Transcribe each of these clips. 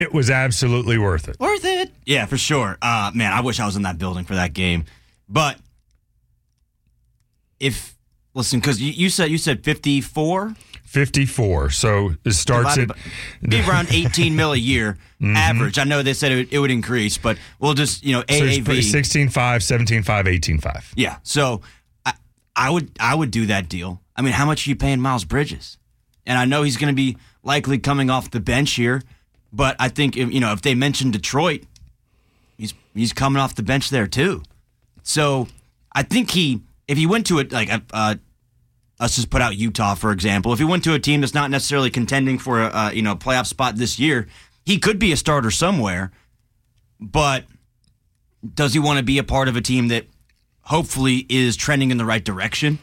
it was absolutely worth it. Worth it. Yeah, for sure. Man, I wish I was in that building for that game. But because you said 54? 54. So it starts at be around 18 mil a year average. I know they said it would increase, but we'll just AAV 16.5, 17.5, 18.5. Yeah. So I would do that deal. I mean, how much are you paying Miles Bridges? And I know he's going to be likely coming off the bench here, but I think if they mention Detroit, he's coming off the bench there too. So I think if he went to it let's just put out Utah, for example. If he went to a team that's not necessarily contending for a playoff spot this year, he could be a starter somewhere. But does he want to be a part of a team that hopefully is trending in the right direction?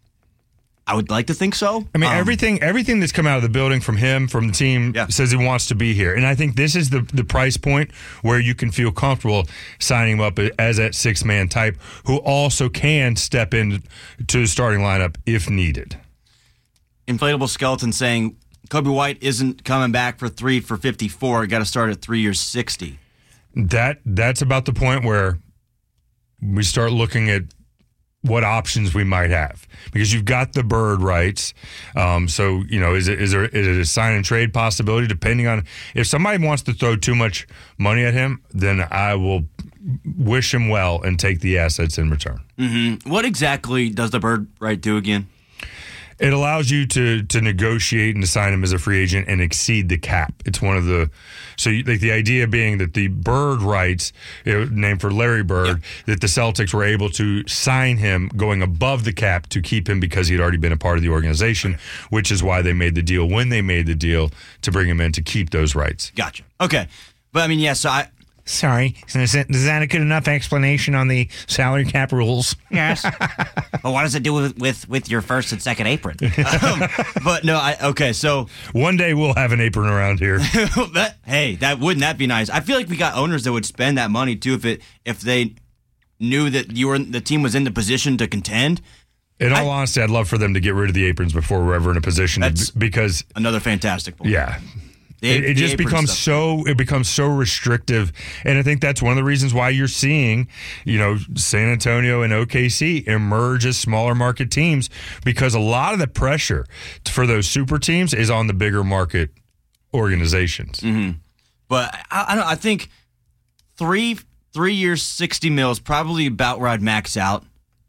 I would like to think so. I mean, everything that's come out of the building from him, from the team, says he wants to be here. And I think this is the price point where you can feel comfortable signing him up as that six-man type who also can step into the starting lineup if needed. Inflatable Skeleton saying Kobe White isn't coming back for 3 for 54. Got to start at 3 years 60. That's about the point where we start looking at what options we might have, because you've got the bird rights. So, is it a sign and trade possibility? Depending on if somebody wants to throw too much money at him, then I will wish him well and take the assets in return. Mm-hmm. What exactly does the bird right do again? It allows you to negotiate and to sign him as a free agent and exceed the cap. It's one of the the idea being that the bird rights, named for Larry Bird, that the Celtics were able to sign him going above the cap to keep him because he'd already been a part of the organization, which is why they made the deal when they made the deal to bring him in to keep those rights. Gotcha. Okay, but I mean, so Sorry, is that a good enough explanation on the salary cap rules? Yes. Well, what does it do with your first and second apron? But no, okay, so one day we'll have an apron around here. Wouldn't that be nice? I feel like we got owners that would spend that money too if they knew that the team was in the position to contend. In all honesty, I'd love for them to get rid of the aprons before we're ever in a position because another fantastic point. Yeah. It just becomes so restrictive, and I think that's one of the reasons why you're seeing, San Antonio and OKC emerge as smaller market teams, because a lot of the pressure for those super teams is on the bigger market organizations. Mm-hmm. But I think 3 years, 60 mil is probably about where I'd max out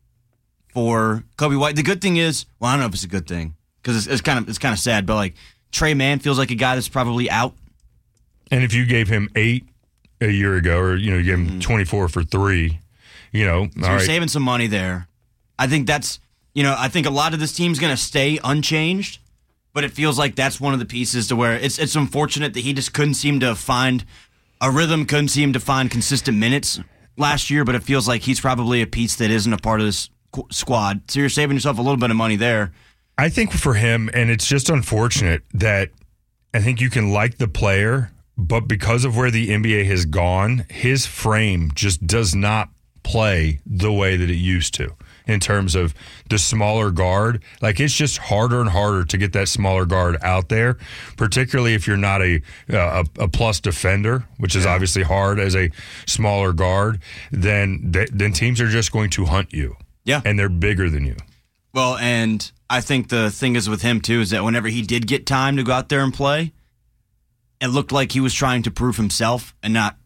for Kobe White. The good thing is, I don't know if it's a good thing because it's kind of sad, but Trey Mann feels like a guy that's probably out. And if you gave him 8 a year ago, or you gave him 24 for 3, so you're saving some money there. I think that's I think a lot of this team's going to stay unchanged, but it feels like that's one of the pieces to where it's unfortunate that he just couldn't seem to find a rhythm, couldn't seem to find consistent minutes last year. But it feels like he's probably a piece that isn't a part of this squad. So you're saving yourself a little bit of money there. I think for him, and it's just unfortunate that I think you can like the player, but because of where the NBA has gone, his frame just does not play the way that it used to in terms of the smaller guard. It's just harder and harder to get that smaller guard out there, particularly if you're not a plus defender, which is obviously hard as a smaller guard. Then teams are just going to hunt you. Yeah, and they're bigger than you. Well, and I think the thing is with him, too, is that whenever he did get time to go out there and play, it looked like he was trying to prove himself and not,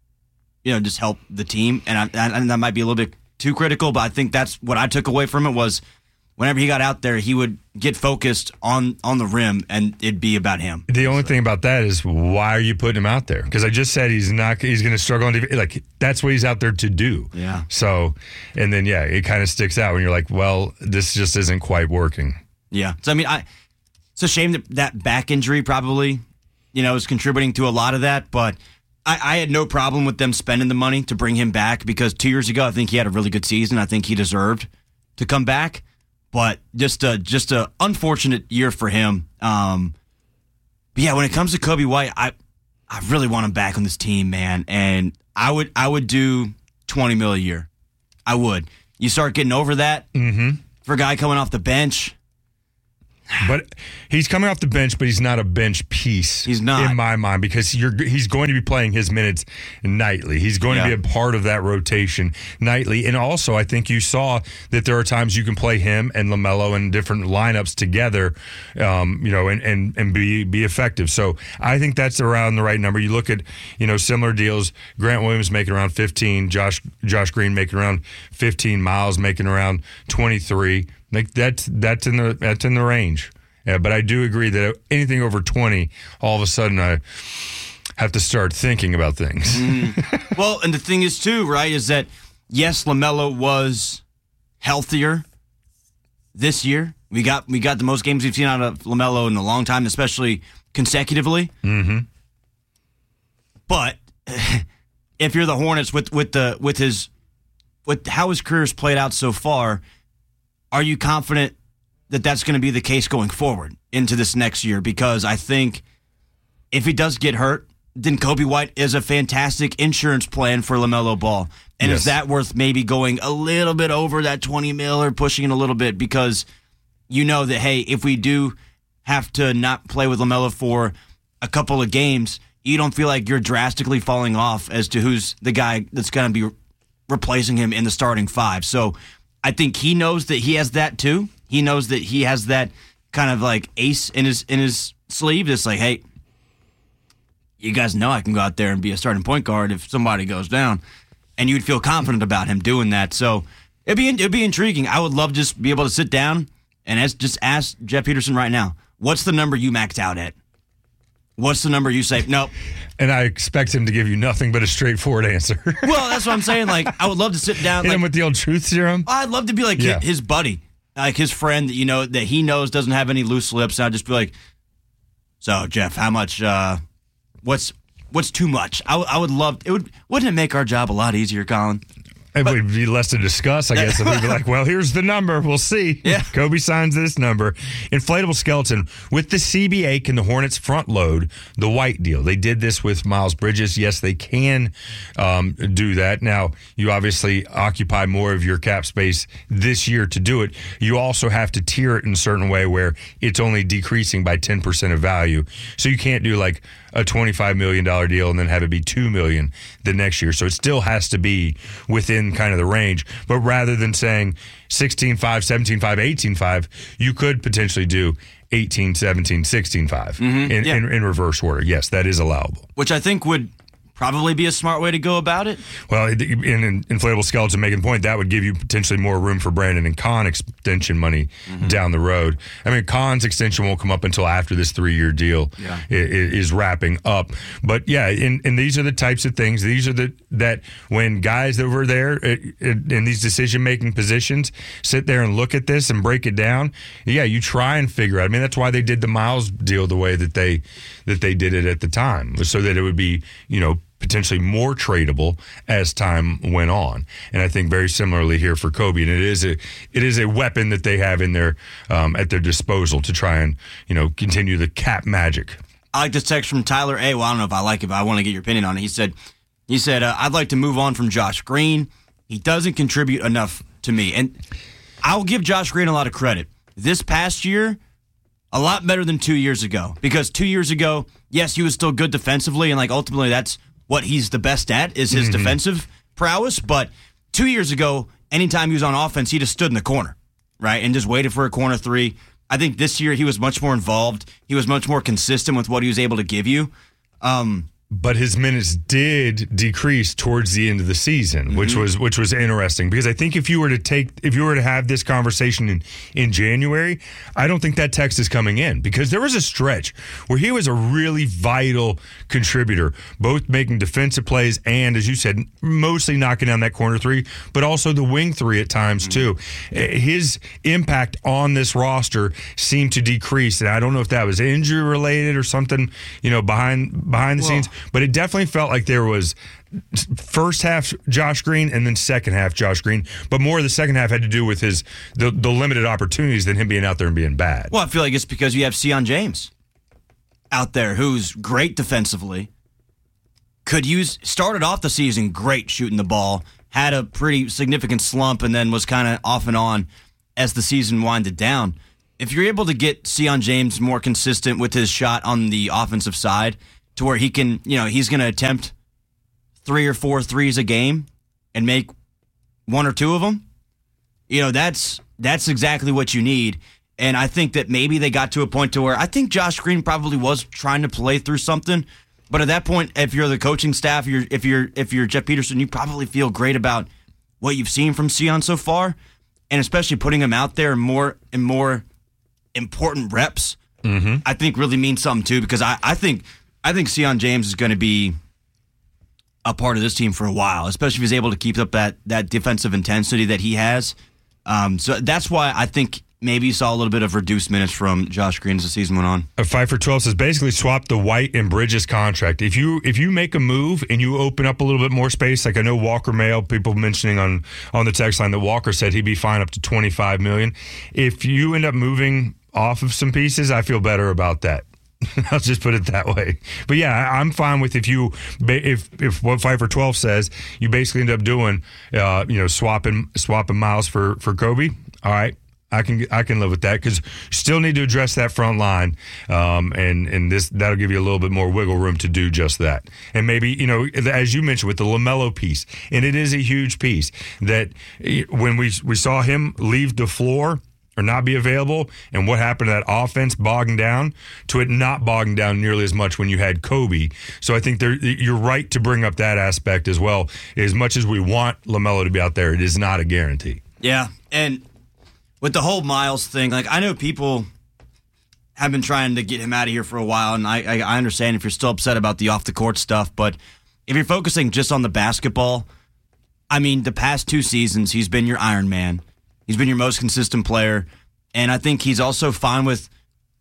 just help the team. And that might be a little bit too critical, but I think that's what I took away from it was whenever he got out there, he would get focused on the rim, and it'd be about him. The only thing about that is, why are you putting him out there? Because I just said he's going to struggle on defense. That's what he's out there to do. Yeah. So, and then, it kind of sticks out when you're like, well, this just isn't quite working. Yeah. So, I mean, it's a shame that back injury probably, is contributing to a lot of that, but I had no problem with them spending the money to bring him back because 2 years ago, I think he had a really good season. I think he deserved to come back. But just a unfortunate year for him. But yeah, when it comes to Kobe White, I really want him back on this team, man. And I would do $20 million a year. I would. You start getting over that for a guy coming off the bench. But he's coming off the bench, but he's not a bench piece. He's not. In my mind, because he's going to be playing his minutes nightly. He's going to be a part of that rotation nightly. And also, I think you saw that there are times you can play him and LaMelo in different lineups together, and be effective. So I think that's around the right number. You look at, similar deals. Grant Williams making around 15, Josh Green making around 15, Miles making around 23. Like that's in the range. Yeah, but I do agree that anything over 20, all of a sudden I have to start thinking about things. Well, and the thing is too, right, is that yes, LaMelo was healthier this year. We got the most games we've seen out of LaMelo in a long time, especially consecutively. Mm-hmm. But if you're the Hornets with how his career's played out so far, are you confident that that's going to be the case going forward into this next year? Because I think if he does get hurt, then Coby White is a fantastic insurance plan for LaMelo Ball. And is that worth maybe going a little bit over that $20 million or pushing it a little bit? Because you know that, hey, if we do have to not play with LaMelo for a couple of games, you don't feel like you're drastically falling off as to who's the guy that's going to be replacing him in the starting five. So I think he knows that he has that too. He knows that he has that kind of like ace in his sleeve. It's like, hey, you guys know I can go out there and be a starting point guard if somebody goes down, and you'd feel confident about him doing that. So it'd be intriguing. I would love to just be able to sit down and ask Jeff Peterson right now, what's the number you maxed out at? What's the number you say? Nope. And I expect him to give you nothing but a straightforward answer. Well, that's what I'm saying. Like, I would love to sit down. Hit him with the old truth serum. I'd love to be like his buddy, like his friend that that he knows doesn't have any loose lips. And I'd just be like, so Jeff, how much? What's too much? I would love it. Wouldn't it make our job a lot easier, Colin? It would be less to discuss, I guess. If we'd be like, well, here's the number. We'll see. Yeah. Coby signs this number. Inflatable skeleton. With the CBA, can the Hornets front load the White deal? They did this with Miles Bridges. Yes, they can do that. Now, you obviously occupy more of your cap space this year to do it. You also have to tier it in a certain way where it's only decreasing by 10% of value. So you can't do like a $25 million deal and then have it be $2 million the next year. So it still has to be within kind of the range. But rather than saying 16.5, 17.5, 18.5, you could potentially do 18, 17, 16.5 in reverse order. Yes, that is allowable. Which I think would probably be a smart way to go about it. Well, in an inflatable skeleton making point, that would give you potentially more room for Brandon and Kahn extension money down the road. I mean, Kahn's extension won't come up until after this 3-year deal is wrapping up. But yeah, and these are the types of things. These are that when guys over there in these decision-making positions sit there and look at this and break it down, you try and figure out. I mean, that's why they did the Miles deal the way that they did it at the time, so that it would be, potentially more tradable as time went on. And I think very similarly here for Coby, and it is a weapon that they have in their at their disposal to try and continue the cap magic. I like this text from Tyler A. Well, I don't know if I like it, but I want to get your opinion on it. He said I'd like to move on from Josh Green. He doesn't contribute enough to me, and I'll give Josh Green a lot of credit. This past year, a lot better than 2 years ago, because 2 years ago, yes, he was still good defensively, and like ultimately that's what he's the best at is his defensive prowess. But 2 years ago, anytime he was on offense, he just stood in the corner, right, and just waited for a corner three. I think this year he was much more involved. He was much more consistent with what he was able to give you. But his minutes did decrease towards the end of the season, which was interesting, because I think if you were to have this conversation in January, I don't think that text is coming in, because there was a stretch where he was a really vital contributor, both making defensive plays and, as you said, mostly knocking down that corner three, but also the wing three at times too. His impact on this roster seemed to decrease, and I don't know if that was injury related or something, behind the scenes. But it definitely felt like there was first half Josh Green and then second half Josh Green. But more of the second half had to do with the limited opportunities than him being out there and being bad. Well, I feel like it's because you have Sion James out there who's great defensively. Started off the season great shooting the ball, had a pretty significant slump, and then was kind of off and on as the season winded down. if you're able to get Sion James more consistent with his shot on the offensive side to where he can, he's going to attempt 3 or 4 threes a game and make 1 or 2 of them, that's exactly what you need. And I think that maybe they got to a point to where I think Josh Green probably was trying to play through something. But at that point, if you're the coaching staff, if you're Jeff Peterson, you probably feel great about what you've seen from Sion so far, and especially putting him out there in more important reps. I think really means something too, because I think Sion James is going to be a part of this team for a while, especially if he's able to keep up that defensive intensity that he has. So that's why I think maybe you saw a little bit of reduced minutes from Josh Green as the season went on. A 5 for 12 says basically swap the White and Bridges contract. If you make a move and you open up a little bit more space, like I know Walker Mail, people mentioning on the text line that Walker said he'd be fine up to $25 million. If you end up moving off of some pieces, I feel better about that. I'll just put it that way. But yeah, I'm fine with if what 5 for 12 says, you basically end up doing, swapping Miles for Kobe. All right. I can live with that, because you still need to address that front line, and that'll give you a little bit more wiggle room to do just that. And maybe, as you mentioned with the LaMelo piece, and it is a huge piece, that when we saw him leave the floor or not be available, and what happened to that offense bogging down, to it not bogging down nearly as much when you had Kobe. So I think you're right to bring up that aspect as well. As much as we want LaMelo to be out there, it is not a guarantee. Yeah, and with the whole Miles thing, I know people have been trying to get him out of here for a while, and I understand if you're still upset about the off-the-court stuff, but if you're focusing just on the basketball, the past 2 seasons, he's been your Iron Man. He's been your most consistent player, and I think he's also fine with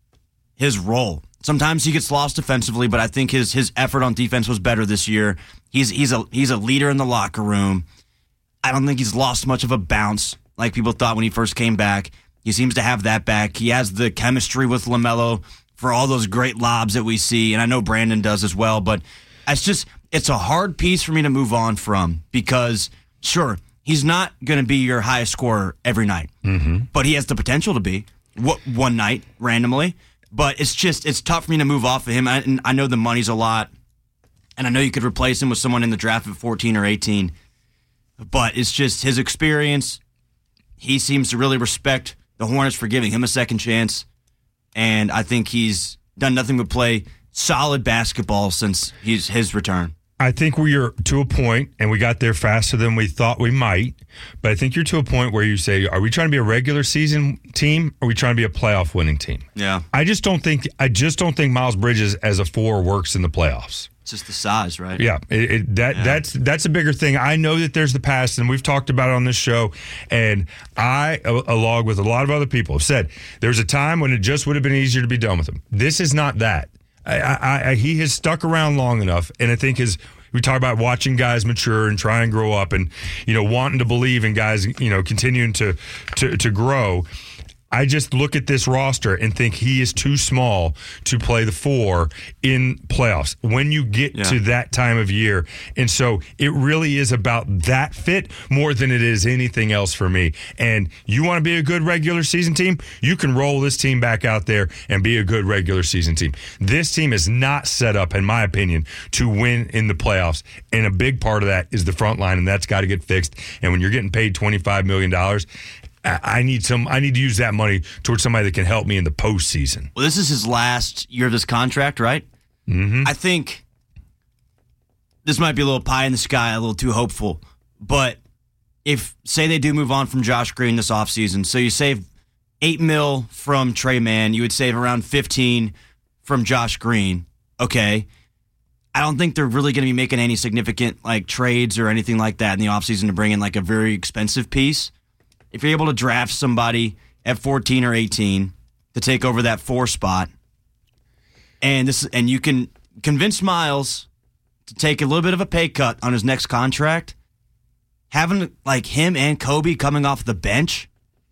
his role. Sometimes he gets lost defensively, but I think his effort on defense was better this year. He's a leader in the locker room. I don't think he's lost much of a bounce like people thought when he first came back. He seems to have that back. He has the chemistry with LaMelo for all those great lobs that we see, and I know Brandon does as well, but it's a hard piece for me to move on from, because, sure, he's not going to be your highest scorer every night, but he has the potential to be one night randomly, but it's tough for me to move off of him. And I know the money's a lot, and I know you could replace him with someone in the draft at 14 or 18, but it's just his experience. He seems to really respect the Hornets for giving him a second chance, and I think he's done nothing but play solid basketball since his return. I think we're to a point, and we got there faster than we thought we might, but I think you're to a point where you say, are we trying to be a regular season team, or are we trying to be a playoff winning team? Yeah. I just don't think Miles Bridges as a 4 works in the playoffs. It's just the size, right? Yeah, that's a bigger thing. I know that there's the past, and we've talked about it on this show, and I, along with a lot of other people, have said there's a time when it just would have been easier to be done with him. This is not that. He has stuck around long enough, and I think we talk about watching guys mature and try and grow up, and wanting to believe in guys continuing to grow. I just look at this roster and think he is too small to play the 4 in playoffs when you get to that time of year. And so it really is about that fit more than it is anything else for me. And you want to be a good regular season team, you can roll this team back out there and be a good regular season team. This team is not set up, in my opinion, to win in the playoffs. And a big part of that is the front line, and that's got to get fixed. And when you're getting paid $25 million, I need to use that money towards somebody that can help me in the postseason. Well, this is his last year of this contract, right? Mm-hmm. I think this might be a little pie in the sky, a little too hopeful. But if, say they do move on from Josh Green this offseason, so you save $8 million from Trey Mann, you would save around $15 from Josh Green. Okay. I don't think they're really going to be making any significant trades or anything like that in the offseason to bring in a very expensive piece. If you're able to draft somebody at 14 or 18 to take over that 4 spot, and you can convince Miles to take a little bit of a pay cut on his next contract, having him and Kobe coming off the bench,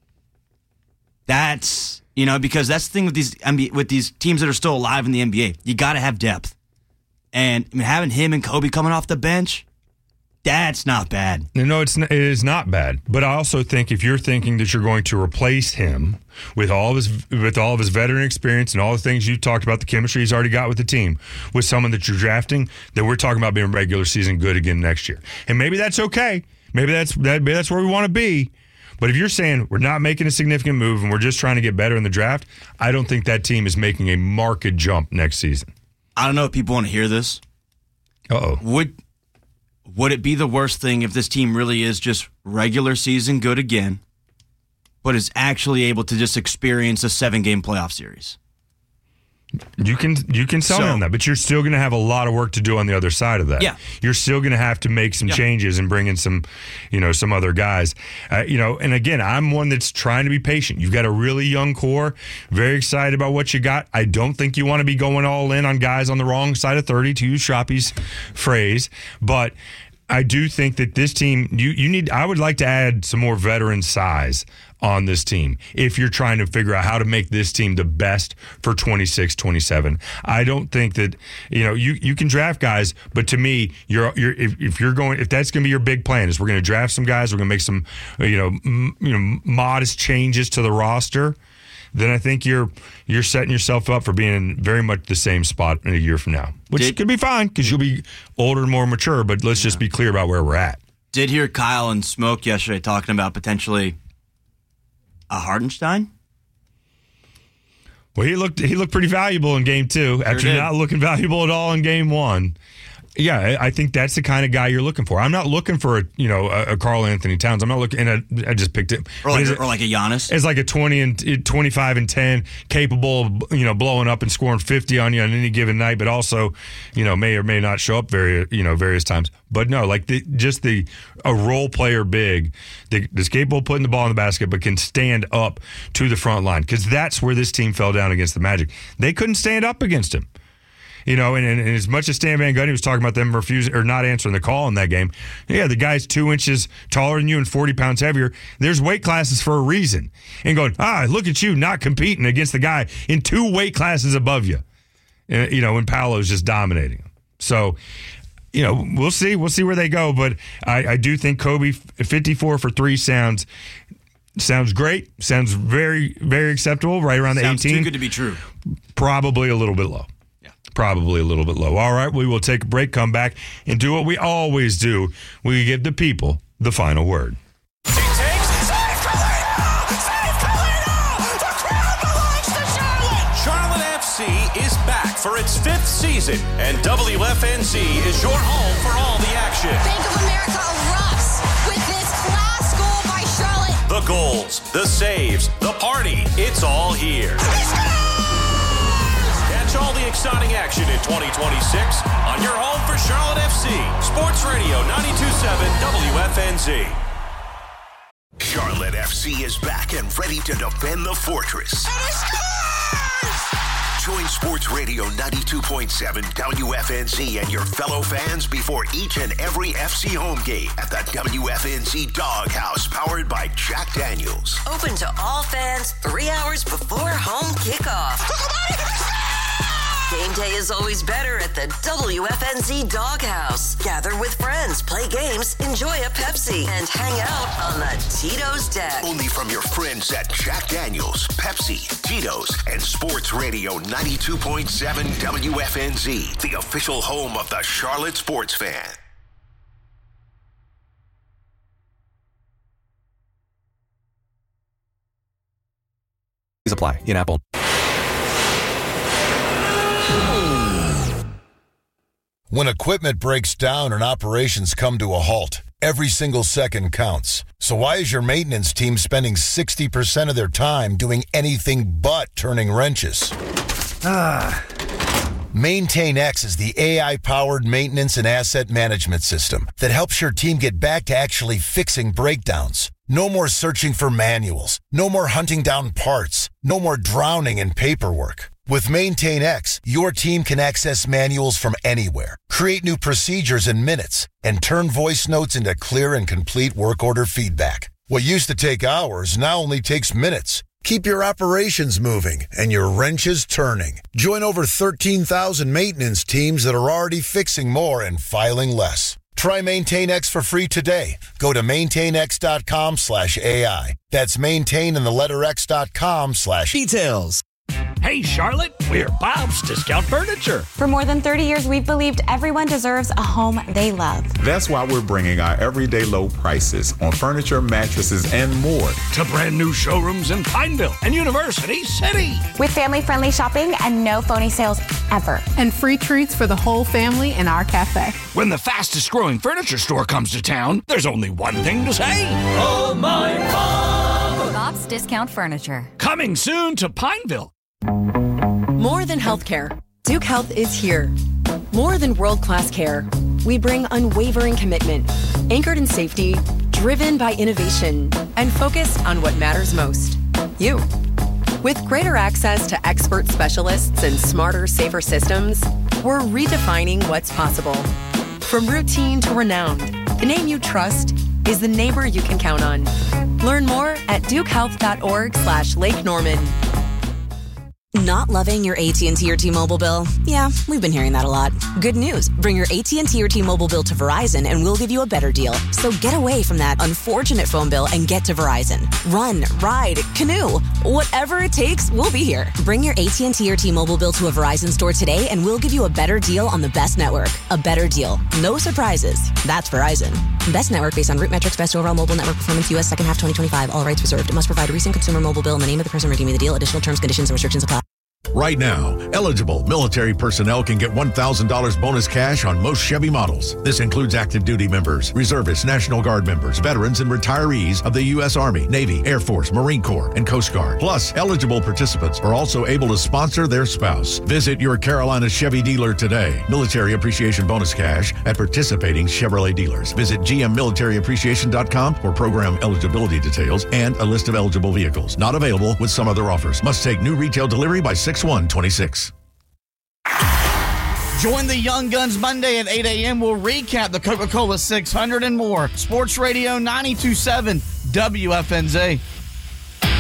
that's because that's the thing with these teams that are still alive in the NBA, you got to have depth, and having him and Kobe coming off the bench, That's not bad. No, it is not bad. But I also think if you're thinking that you're going to replace him with all of his veteran experience and all the things you talked about, the chemistry he's already got with the team, with someone that you're drafting, then we're talking about being regular season good again next year. And maybe that's okay. Maybe that's where we want to be. But if you're saying we're not making a significant move and we're just trying to get better in the draft, I don't think that team is making a marked jump next season. I don't know if people want to hear this. Uh-oh. Would it be the worst thing if this team really is just regular season good again, but is actually able to just experience a 7-game playoff series? You can sell me on that, but you're still going to have a lot of work to do on the other side of that. Yeah. You're still going to have to make some changes and bring in some other guys. And again, I'm one that's trying to be patient. You've got a really young core, very excited about what you got. I don't think you want to be going all in on guys on the wrong side of 30, to use Shoppy's phrase, but I do think that this team, I would like to add some more veteran size on this team if you're trying to figure out how to make this team the best for 26, 27. I don't think that, you can draft guys, but to me, if that's going to be your big plan is we're going to draft some guys, we're going to make some, modest changes to the roster, then I think you're setting yourself up for being in very much the same spot in a year from now, which could be fine because you'll be older and more mature, but let's just be clear about where we're at. Did hear Kyle and Smoke yesterday talking about potentially a Hartenstein? Well, he looked pretty valuable in game 2 after not looking valuable at all in game 1. Yeah, I think that's the kind of guy you're looking for. I'm not looking for a Karl Anthony Towns. I'm not looking, and I just picked it. Or like a Giannis. It's like a 25 and 10, capable of blowing up and scoring 50 on you on any given night, but also may or may not show up various times. But no, like a role player big that's capable of putting the ball in the basket, but can stand up to the front line, because that's where this team fell down against the Magic. They couldn't stand up against him. And as much as Stan Van Gundy was talking about them refusing or not answering the call in that game, the guy's 2 inches taller than you and 40 pounds heavier. There's weight classes for a reason. And going, look at you not competing against the guy in 2 weight classes above you. When Paolo's just dominating him. So, we'll see. We'll see where they go. But I do think Kobe 54 for 3 sounds great. Sounds very, very acceptable. Right around the 18. Sounds too good to be true. Probably a little bit low. Probably a little bit low. All right, we will take a break, come back, and do what we always do. We give the people the final word. He takes, save Colino! Save Colino! The crowd belongs to Charlotte! Charlotte FC is back for its 5th season, and WFNZ is your home for all the action. Bank of America erupts with this class goal by Charlotte. The goals, the saves, the party, it's all here. Catch all the exciting action in 2026 on your home for Charlotte FC. Sports Radio 92.7 WFNZ. Charlotte FC is back and ready to defend the fortress. Join Sports Radio 92.7 WFNZ and your fellow fans before each and every FC home game at the WFNZ Doghouse, powered by Jack Daniels. Open to all fans 3 hours before home kickoff. Game day is always better at the WFNZ Doghouse. Gather with friends, play games, enjoy a Pepsi, and hang out on the Tito's deck. Only from your friends at Jack Daniels, Pepsi, Tito's, and Sports Radio 92.7 WFNZ, the official home of the Charlotte sports fan. Please apply in Apple. When equipment breaks down and operations come to a halt, every single second counts. So why is your maintenance team spending 60% of their time doing anything but turning wrenches? MaintainX is the AI-powered maintenance and asset management system that helps your team get back to actually fixing breakdowns. No more searching for manuals. No more hunting down parts. No more drowning in paperwork. With MaintainX, your team can access manuals from anywhere, create new procedures in minutes, and turn voice notes into clear and complete work order feedback. What used to take hours now only takes minutes. Keep your operations moving and your wrenches turning. Join over 13,000 maintenance teams that are already fixing more and filing less. Try Maintain X for free today. Go to maintainx.com/AI. That's maintain and the letter x.com/details. Hey, Charlotte, we're Bob's Discount Furniture. For more than 30 years, we've believed everyone deserves a home they love. That's why we're bringing our everyday low prices on furniture, mattresses, and more to brand new showrooms in Pineville and University City. With family-friendly shopping and no phony sales ever. And free treats for the whole family in our cafe. When the fastest growing furniture store comes to town, there's only one thing to say. Oh, my Bob! Bob's Discount Furniture. Coming soon to Pineville. More than healthcare, Duke Health is here. More than world-class care, we bring unwavering commitment, anchored in safety, driven by innovation, and focused on what matters most, you. With greater access to expert specialists and smarter, safer systems, we're redefining what's possible. From routine to renowned, the name you trust is the neighbor you can count on. Learn more at dukehealth.org/Lake Norman. Not loving your AT&T or T-Mobile bill? Yeah, we've been hearing that a lot. Good news. Bring your AT&T or T-Mobile bill to Verizon and we'll give you a better deal. So get away from that unfortunate phone bill and get to Verizon. Run, ride, canoe. Whatever it takes, we'll be here. Bring your AT&T or T-Mobile bill to a Verizon store today and we'll give you a better deal on the best network. A better deal. No surprises. That's Verizon. Best network based on root metrics, best overall mobile network performance, U.S. second half 2025. All rights reserved. It must provide a recent consumer mobile bill in the name of the person redeeming the deal. Additional terms, conditions, and restrictions apply. Right now, eligible military personnel can get $1,000 bonus cash on most Chevy models. This includes active duty members, reservists, National Guard members, veterans, and retirees of the U.S. Army, Navy, Air Force, Marine Corps, and Coast Guard. Plus, eligible participants are also able to sponsor their spouse. Visit your Carolina Chevy dealer today. Military Appreciation Bonus Cash at participating Chevrolet dealers. Visit gmmilitaryappreciation.com for program eligibility details and a list of eligible vehicles. Not available with some other offers. Must take new retail delivery by 6/1/26. Join the Young Guns Monday at 8 a.m. We'll recap the Coca-Cola 600 and more. Sports Radio 92.7 WFNZ.